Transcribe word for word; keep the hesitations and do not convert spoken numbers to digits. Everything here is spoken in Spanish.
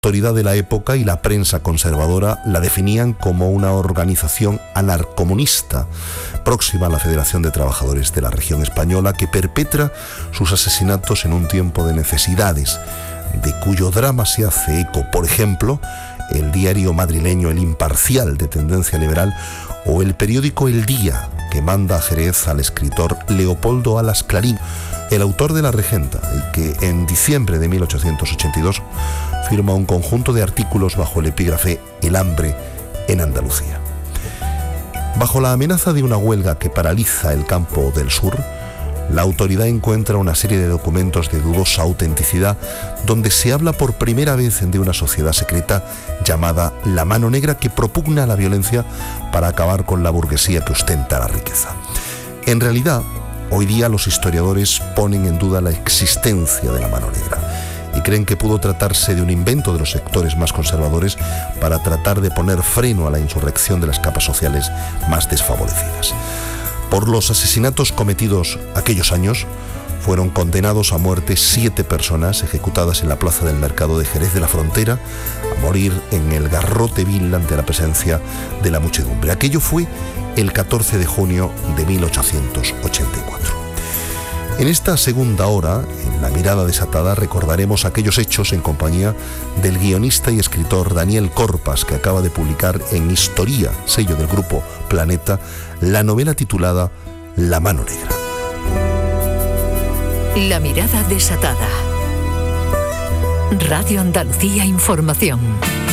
autoridad de la época y la prensa conservadora la definían como una organización anarcomunista próxima a la Federación de Trabajadores de la Región Española, que perpetra sus asesinatos en un tiempo de necesidades, de cuyo drama se hace eco, por ejemplo, el diario madrileño El Imparcial, de tendencia liberal, o el periódico El Día, que manda a Jerez al escritor Leopoldo Alas Clarín, el autor de La Regenta, y que en diciembre de mil ochocientos ochenta y dos firma un conjunto de artículos bajo el epígrafe El hambre en Andalucía. Bajo la amenaza de una huelga que paraliza el campo del sur, la autoridad encuentra una serie de documentos de dudosa autenticidad donde se habla por primera vez de una sociedad secreta llamada La Mano Negra, que propugna la violencia para acabar con la burguesía que ostenta la riqueza. En realidad, hoy día los historiadores ponen en duda la existencia de la Mano Negra y creen que pudo tratarse de un invento de los sectores más conservadores para tratar de poner freno a la insurrección de las capas sociales más desfavorecidas. Por los asesinatos cometidos aquellos años, fueron condenados a muerte siete personas ejecutadas en la plaza del mercado de Jerez de la Frontera, a morir en el garrote vil ante la presencia de la muchedumbre. Aquello fue el catorce de junio de mil ochocientos ochenta y cuatro. En esta segunda hora, en La Mirada Desatada, recordaremos aquellos hechos en compañía del guionista y escritor Daniel Corpas, que acaba de publicar en Historia, sello del grupo Planeta, la novela titulada La Mano Negra. La Mirada Desatada. Radio Andalucía Información.